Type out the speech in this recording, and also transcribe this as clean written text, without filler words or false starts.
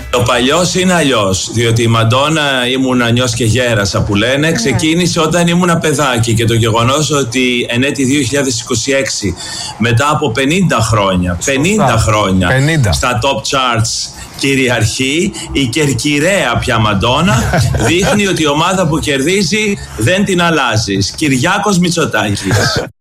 Το παλιός είναι αλλιώς, διότι η Μαντόνα ήμουν νιός και γέρασα που λένε, ξεκίνησε όταν ήμουν παιδάκι και το γεγονός ότι εν έτη 2026 μετά από 50 χρόνια, 50 χρόνια στα top charts κυριαρχεί η κερκυραία πια Μαντόνα, δείχνει ότι η ομάδα που κερδίζει δεν την αλλάζεις. Κυριάκος Μητσοτάκης.